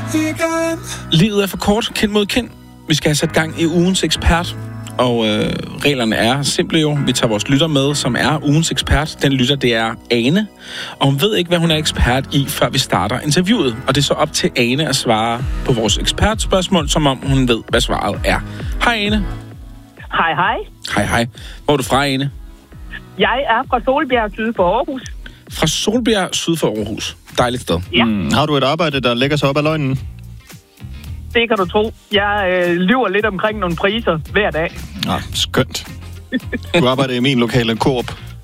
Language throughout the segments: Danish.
Livet er for kort, kendt mod kendt. Vi skal have sat gang i ugens ekspert. Og reglerne er simple jo. Vi tager vores lytter med, som er ugens ekspert. Den lytter, det er Ane. Og hun ved ikke, hvad hun er ekspert i, før vi starter interviewet. Og det er så op til Ane at svare på vores ekspertspørgsmål, som om hun ved, hvad svaret er. Hej Ane. Hej, hej. Hej, hej. Hvor er du fra, Ane? Jeg er fra Solbjerg, syd for Aarhus. Fra Solbjerg, syd for Aarhus. Dejligt sted. Ja. Har du et arbejde, der lægger sig op ad løgnen? Det kan du tro. Jeg lyver lidt omkring nogle priser hver dag. Skønt. Du arbejder i min lokale Coop.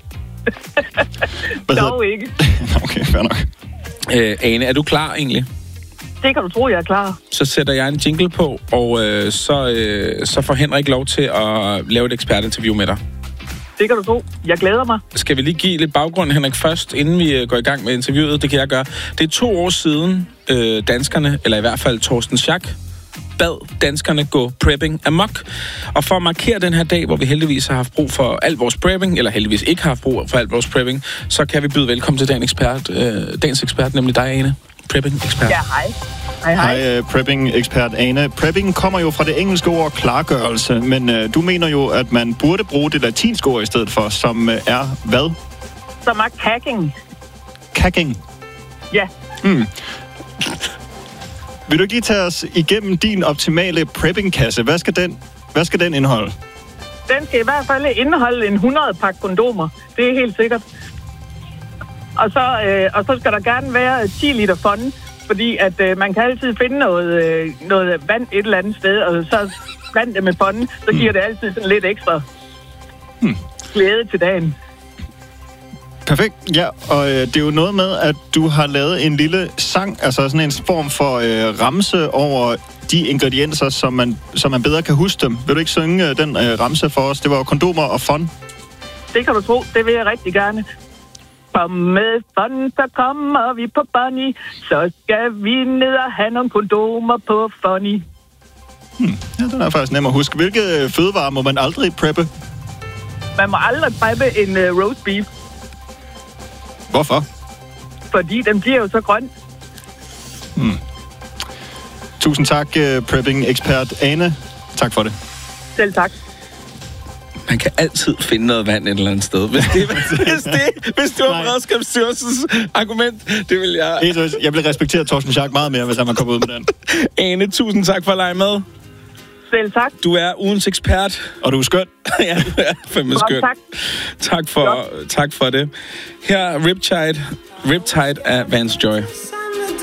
Dog ikke. Okay, fair nok. Ane, er du klar egentlig? Det kan du tro, jeg er klar. Så sætter jeg en jingle på, og så får Henrik lov til at lave et ekspertinterview med dig. Det kan du tro. Jeg glæder mig. Skal vi lige give lidt baggrund, Henrik, først, inden vi går i gang med interviewet? Det kan jeg gøre. Det er 2 år siden danskerne, eller i hvert fald Torsten Schack, bad danskerne gå prepping amok. Og for at markere den her dag, hvor vi heldigvis har haft brug for al vores prepping, eller heldigvis ikke har haft brug for al vores prepping, så kan vi byde velkommen til dagens ekspert, nemlig dig, Ane. Prepping-ekspert. Ja, hej. Hej, prepping-ekspert Ane. Prepping kommer jo fra det engelske ord klargørelse, men du mener jo, at man burde bruge det latinske ord i stedet for, som er hvad? Som er kacking. Kacking? Ja. Vil du ikke lige tage os igennem din optimale prepping-kasse? Hvad skal den indeholde? Den skal i hvert fald indeholde en 100-pakke kondomer. Det er helt sikkert. Og så skal der gerne være 10 liter fond, fordi at man kan altid finde noget vand et eller andet sted, og så blandt det med fonden, så giver det altid sådan lidt ekstra glæde til dagen. Perfekt, ja, og det er jo noget med, at du har lavet en lille sang, altså sådan en form for ramse over de ingredienser, så man bedre kan huske dem. Vil du ikke synge den ramse for os? Det var kondomer og fond. Det kan du tro, det vil jeg rigtig gerne. Kom med fond, så kommer vi på Bonnie, så skal vi ned og have nogle kondomer på Bonnie. Ja, den er faktisk nem at huske. Hvilke fødevarer må man aldrig preppe? Man må aldrig preppe en roast beef. Hvorfor? Fordi den bliver jo så grøn. Tusind tak, prepping-ekspert Ane. Tak for det. Selv tak. Man kan altid finde noget vand et eller andet sted. Hvis det var Redskabsstyrelsens argument, det vil jeg... Jeg vil respektere Torsten Schack meget mere, hvis han var kommet ud med den. Ane, tusind tak for at lege med. Selv tak. Du er ugens ekspert. Og du er skøn. Ja, du er fandme skøn. Tak. Tak for det. Her er Riptide af Vance Joy.